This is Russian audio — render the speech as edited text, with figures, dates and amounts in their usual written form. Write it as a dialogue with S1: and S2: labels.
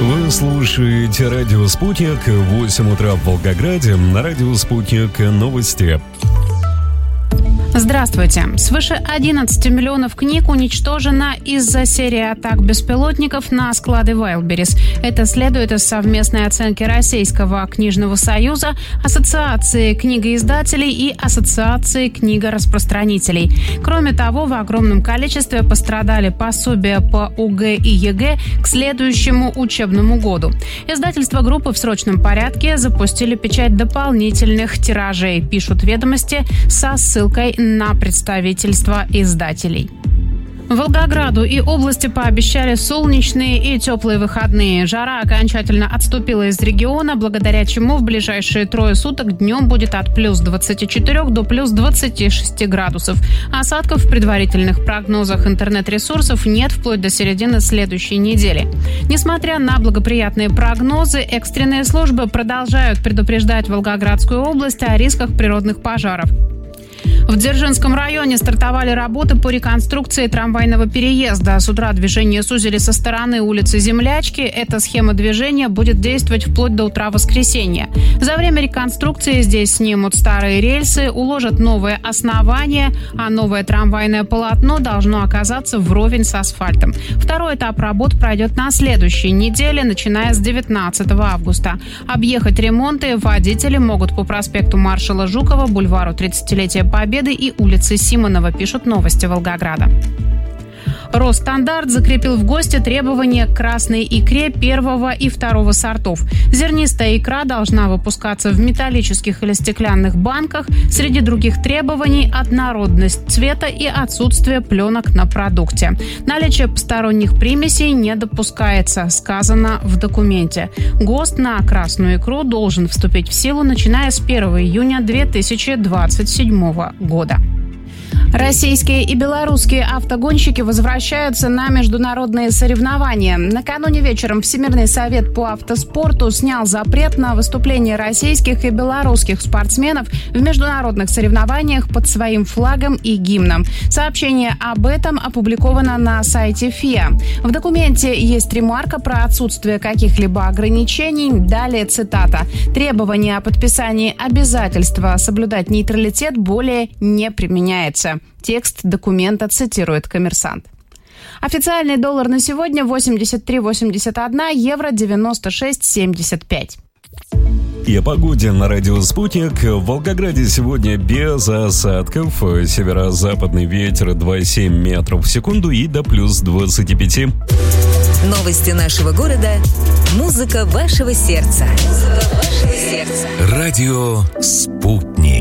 S1: Вы слушаете радио «Спутник», 8 утра в Волгограде, на радио «Спутник» новости.
S2: Здравствуйте. Свыше 11 миллионов книг уничтожено из-за серии атак беспилотников на склады Wildberries. Это следует из совместной оценки Российского книжного союза, Ассоциации книгоиздателей и Ассоциации книгораспространителей. Кроме того, в огромном количестве пострадали пособия по ОГЭ и ЕГЭ к следующему учебному году. Издательства группы в срочном порядке запустили печать дополнительных тиражей, пишут «Ведомости» со ссылкой на представительство издателей. Волгограду и области пообещали солнечные и теплые выходные. Жара окончательно отступила из региона, благодаря чему в ближайшие 3 суток днем будет от плюс 24 до плюс 26 градусов. Осадков в предварительных прогнозах интернет-ресурсов нет вплоть до середины следующей недели. Несмотря на благоприятные прогнозы, экстренные службы продолжают предупреждать Волгоградскую область о рисках природных пожаров. В Дзержинском районе стартовали работы по реконструкции трамвайного переезда. С утра движение сузили со стороны улицы Землячки. Эта схема движения будет действовать вплоть до утра воскресенья. За время реконструкции здесь снимут старые рельсы, уложат новое основание, а новое трамвайное полотно должно оказаться вровень с асфальтом. Второй этап работ пройдет на следующей неделе, начиная с 19 августа. Объехать ремонты водители могут по проспекту Маршала Жукова, бульвару 30-летия Победы и улицы Симонова, пишут «Новости Волгограда». Росстандарт закрепил в ГОСТе требования к красной икре 1 и 2 сортов. Зернистая икра должна выпускаться в металлических или стеклянных банках. Среди других требований – однородность цвета и отсутствие пленок на продукте. Наличие посторонних примесей не допускается, сказано в документе. ГОСТ на красную икру должен вступить в силу, начиная с 1 июня 2027 года. Российские и белорусские автогонщики возвращаются на международные соревнования. Накануне вечером Всемирный совет по автоспорту снял запрет на выступление российских и белорусских спортсменов в международных соревнованиях под своим флагом и гимном. Сообщение об этом опубликовано на сайте ФИА. В документе есть ремарка про отсутствие каких-либо ограничений. Далее цитата. «Требование о подписании обязательства соблюдать нейтралитет более не применяется». Текст документа цитирует «Коммерсант». Официальный доллар на сегодня 83,81, евро 96,75.
S1: И о погоде на радио «Спутник». В Волгограде сегодня без осадков. Северо-западный ветер 2,7 метров в секунду и до плюс 25.
S3: Новости нашего города. Музыка вашего сердца. Радио «Спутник».